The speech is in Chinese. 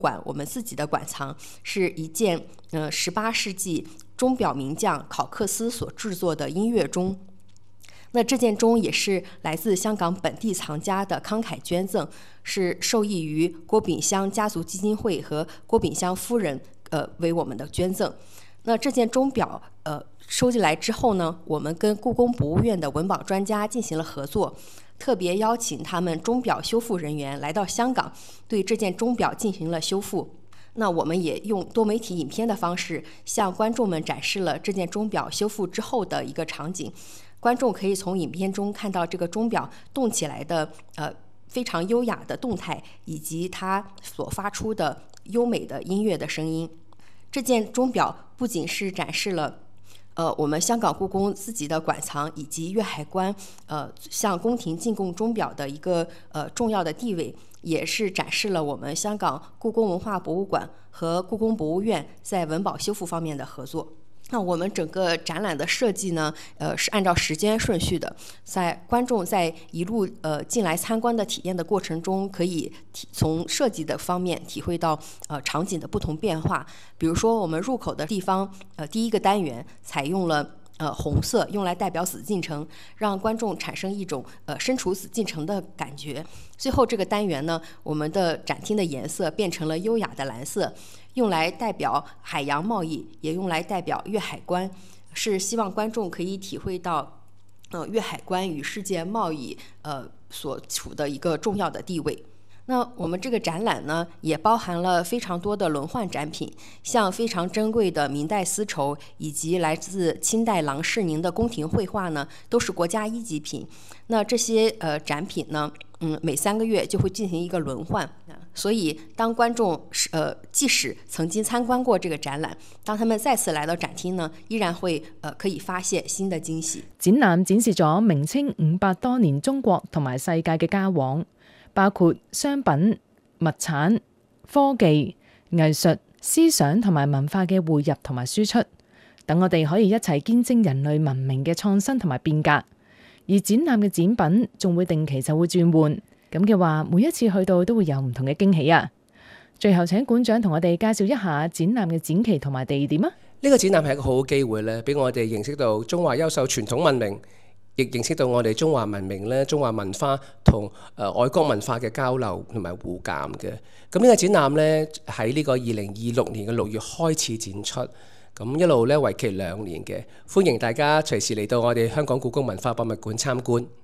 馆我们自己的馆藏是一件18世纪钟表名匠考克斯所制作的音乐钟。那这件钟也是来自香港本地藏家的慷慨捐赠，是受益于郭炳湘家族基金会和郭炳湘夫人为我们的捐赠。那这件钟表收集来之后呢，我们跟故宫博物院的文保专家进行了合作，特别邀请他们钟表修复人员来到香港，对这件钟表进行了修复。那我们也用多媒体影片的方式向观众们展示了这件钟表修复之后的一个场景。观众可以从影片中看到这个钟表动起来的非常优雅的动态，以及它所发出的优美的音乐的声音。这件钟表不仅是展示了我们香港故宫自己的馆藏以及粤海关向宫廷进贡钟表的一个重要的地位，也是展示了我们香港故宫文化博物馆和故宫博物院在文保修复方面的合作。那我们整个展览的设计呢，是按照时间顺序的，观众在一路进来参观的体验的过程中，可以从设计的方面体会到场景的不同变化。比如说我们入口的地方，第一个单元采用了红色，用来代表紫禁城，让观众产生一种身处紫禁城的感觉。最后这个单元呢，我们的展厅的颜色变成了优雅的蓝色，用来代表海洋贸易，也用来代表粤海关，是希望观众可以体会到粤海关与世界贸易所处的一个重要的地位。那我们这个展览呢，也包含了非常多的轮换展品，像非常珍贵的明代丝绸以及来自清代郎世宁的宫廷绘画呢，都是国家一级品。那这些展品呢，每3个月就会进行一个輪換，所以當觀眾即使曾經參觀過這個展覽，當他們再次來到展廳呢，依然會可以發現新的驚喜。 展覽展示咗明清500多年中國同埋世界嘅交往，包括商品、物產、科技、藝術、思想同埋文化嘅匯入同埋輸出，等我哋可以一齊見證人類文明嘅創新同埋變革。而展覽嘅展品仲會定期就會轉換，咁嘅話每一次去到都會有唔同嘅驚喜啊！最後請館長同我哋介紹一下展覽嘅展期同埋地點啊！ 呢個展覽係一個好好機會咧，俾我哋認識到中華優秀傳統文明，亦認識到我哋中華文明咧、中華文化同外國文化嘅交流同埋互鑑嘅。咁呢個展覽咧喺呢個2026年嘅6月開始展出。咁一路咧為期2年嘅，歡迎大家隨時嚟到我哋香港故宮文化博物館參觀。